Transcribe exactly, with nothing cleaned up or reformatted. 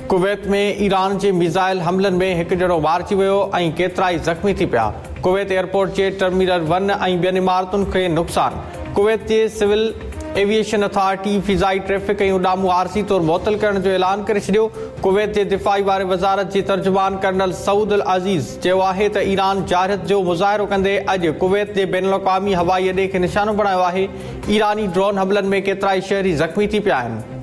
Kuwait में Iran जे missile हमलनि में हिकु ॼणो मारिजी वियो ऐं केतिरा ई ज़ख़्मी थी पिया। कुवैत एयरपोर्ट जे टर्मिनल वन ऐं ॿियनि इमारतुनि खे नुक़सान। कुवैत जे सिविल एविएशन अथॉरिटी फिज़ाई ट्रैफ़िक ऐं उॾामूं आरसी तौर मुअतल करण जो ऐलान करे छॾियो। कुवैत जे दिफ़ाई वारे वज़ारत जे तर्जुमान कर्नल सऊद अल अज़ीज़ चयो आहे त ईरान जारहत जो मुज़ाहिरो कंदे अॼु कुवैत जे बैन अल-अक़वामी हवाई अॾे खे निशानो बणायो आहे। ईरानी ड्रोन हमलनि में केतिरा ई शहरी ज़ख़्मी थी पिया आहिनि।